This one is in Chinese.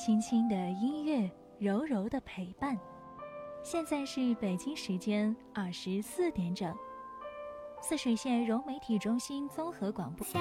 轻轻的音乐，柔柔的陪伴。现在是北京时间24点整，泗水县融媒体中心综合广播。